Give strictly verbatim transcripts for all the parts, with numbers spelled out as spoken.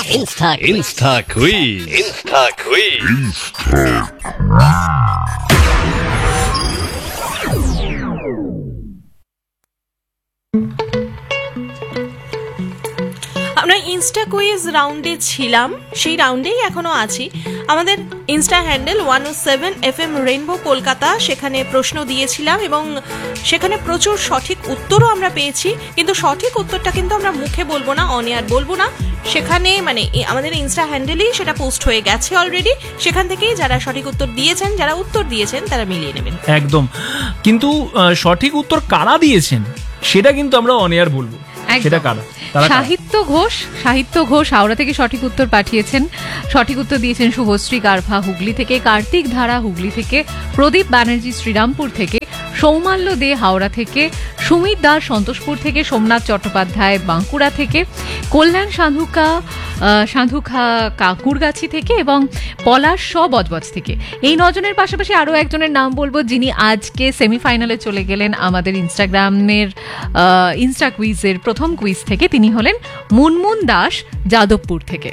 Insta Insta Quiz. Insta Quiz. আমরা Insta quiz রাউন্ডে ছিলাম, সেই রাউন্ডেই এখনো আছি। আমাদের ইনস্টা হ্যান্ডেল ওয়ান ও seven F M rainbow Kolkata, সেখানে প্রশ্ন দিয়েছিলাম এবং সেখানে প্রচুর সঠিক উত্তরও আমরা পেয়েছি। কিন্তু সঠিক উত্তরটা কিন্তু আমরা মুখে বলবো না, অন এয়ার বলবো না, সেখানে মানে আমাদের ইনস্টা হ্যান্ডেলেই সেটা পোস্ট হয়ে গেছে অলরেডি। সেখান থেকেই যারা সঠিক উত্তর দিয়েছেন, যারা উত্তর দিয়েছেন তারা মিলিয়ে নেবেন। একদম, কিন্তু সঠিক উত্তর কারা দিয়েছেন সেটা কিন্তু আমরা অন এয়ার বলবো। সেটা কারা? সাহিত্য ঘোষ সাহিত্য ঘোষ হাওড়া থেকে সঠিক উত্তর পাঠিয়েছেন। সঠিক উত্তর দিয়েছেন শুভশ্রী গারফা হুগলি থেকে, কার্তিক ধারা হুগলি থেকে, প্রদীপ ব্যানার্জি শ্রীরামপুর থেকে, সৌমাল্য দে হাওড়া থেকে, সুমিত দাস সন্তোষপুর থেকে, সোমনাথ চট্টোপাধ্যায় বাঁকুড়া থেকে, কল্যাণ সাধুকা সাধুখা কাকুরগাছি থেকে এবং পলাশ শ বজবজ থেকে। এই নজনের পাশাপাশি আরও একজনের নাম বলবো যিনি আজকে সেমিফাইনালে চলে গেলেন আমাদের ইনস্টাগ্রামের ইনস্টা কুইজের প্রথম কুইজ থেকে। তিনি হলেন মুনমুন দাস যাদবপুর থেকে।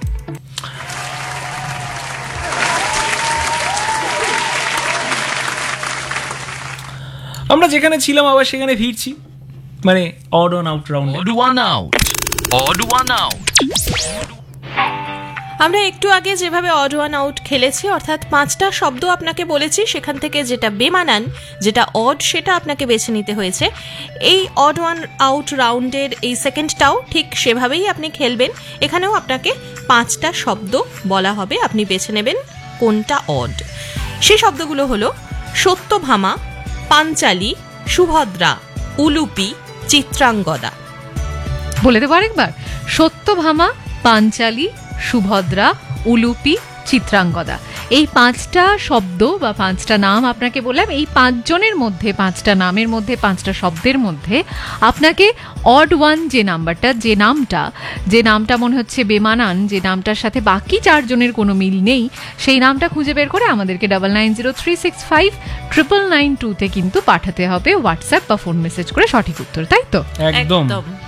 আমরা যেখানে ছিলাম আবার সেখানে ফিরছি, মানে odd one out round. Odd one out. Odd one out. আমরা একটু আগে যেভাবে অড ওয়ান আউট খেলেছি, অর্থাৎ পাঁচটা শব্দ আপনাকে বলেছি, সেখান থেকে যেটা বেমানান, যেটা অড, সেটা আপনাকে বেছে নিতে হয়েছে। এই অড ওয়ান আউট রাউন্ডের এই সেকেন্ডটাও ঠিক সেভাবেই আপনি খেলবেন। এখানেও আপনাকে পাঁচটা শব্দ বলা হবে, আপনি বেছে নেবেন কোনটা অড। সেই শব্দগুলো হলো সত্যভামা, পাঞ্চালী, সুভদ্রা, উলুপি, চিত্রাঙ্গদা। বলে দেবো আরেকবার, সত্যভামা, পাঞ্চালী, সুভদ্রা, উলুপি, চিত্রাঙ্গদা। এই পাঁচটা শব্দ বা পাঁচটা নাম আপনাকে বললাম। এই পাঁচজনের মধ্যে, পাঁচটা নামের মধ্যে, পাঁচটা শব্দের মধ্যে আপনাকে অড ওয়ান যে নাম্বারটা, যে নামটা যে নামটা মনে হচ্ছে বেমানান, যে নামটার সাথে বাকি চারজনের কোনো মিল নেই, সেই নামটা খুঁজে বের করে আমাদেরকে double nine zero three six five triple nine টুতে কিন্তু পাঠাতে হবে হোয়াটসঅ্যাপ বা ফোন মেসেজ করে সঠিক উত্তর, তাই তো? একদম। একদম।